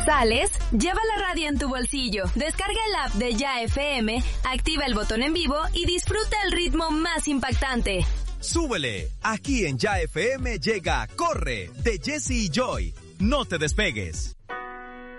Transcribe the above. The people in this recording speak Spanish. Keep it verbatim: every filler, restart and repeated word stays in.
¿Sales? Lleva la radio en tu bolsillo. Descarga el app de Ya F M, activa el botón en vivo y disfruta el ritmo más impactante. ¡Súbele! Aquí en Ya F M llega Corre, de Jesse y Joy. No te despegues.